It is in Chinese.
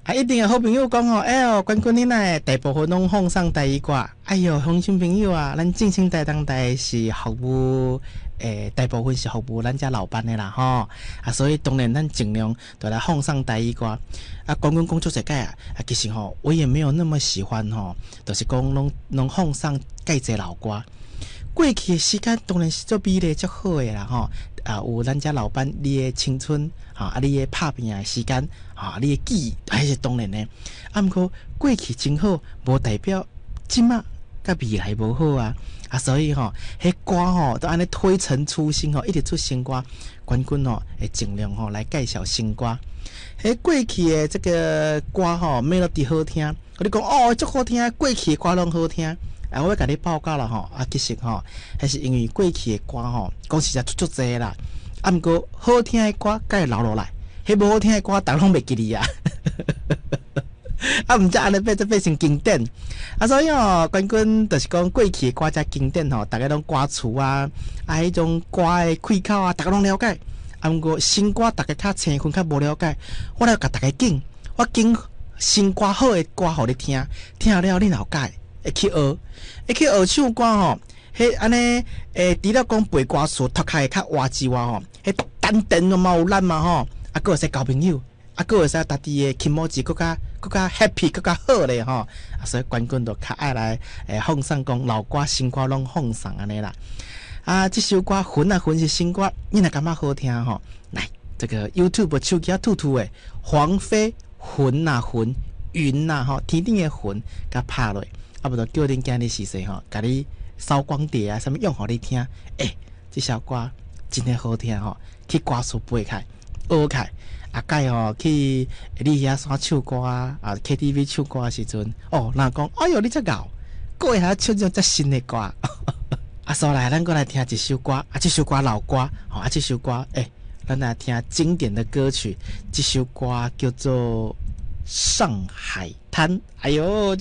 啊，一定有好朋友讲哦，哎哟，冠军你奈大部分拢奉上第一挂。哎哟，乡亲朋友啊，咱正清台当代是服务，大部分是服务咱家老板的啦吼。啊，所以当然咱尽量都来奉上第一挂。啊，冠军工作者改啊，其实吼，我也没有那么喜欢吼，就是讲拢奉上介济老歌。过去的时间当然是做美丽足好的啦吼。啊，有咱家老板你的青春，啊，你的拍拼的时间，啊，你的记忆，还是当然的。啊，毋过过去真好，无代表即马甲未来无好啊。啊，所以吼，迄歌吼都安尼推陈出新吼，一直出新歌。冠军吼会尽量吼来介绍新歌。迄过去的这个歌吼，melody好听，我你讲哦，足好听，过去的歌拢好听。啊，我要甲你报告啦吼，啊，其实吼，还是因为过去的歌吼，讲实在出足济啦。啊，毋过好听的歌，该会留落来；迄无好听的歌，逐拢袂记哩啊。啊，毋则安尼变成经典。啊，所以哦，冠军就是讲过去的歌才经典吼，逐个拢歌词啊，啊，迄种歌的开口啊，逐个拢了解。啊，毋过新歌逐个较青分较无了解，我来甲逐个讲，我讲新歌好的歌互你听，听了你了解。会去学唱歌吼，迄安尼除了讲背歌词，读开会较活之外吼，迄单电嘛有咱嘛吼，啊，佫会使交朋友，啊，佫会使家己的情绪佫较 happy， 佫较好咧吼，啊，所以冠军就较爱来奉上讲老歌新歌拢奉上安尼啦。啊，这首歌魂啊魂是新歌，你若感觉好听吼，来这个 YouTube 手机啊兔兔诶，黄飞魂啊魂云啊吼，天顶的魂甲拍落。啊，无就叫恁今日时势吼，甲你扫光碟啊，啥物用互你听？这首歌真诶好听吼，去歌词背开，学开。啊，改吼去你遐山唱歌啊，KTV 唱歌的时阵，哦，人讲，哎哟，你遮敖，过会晓唱种遮新诶歌。啊，所来咱过来听一首歌，啊，这首歌老歌，吼，啊，这首歌，咱来听经典的歌曲，这首歌叫做《上海滩》。哎哟。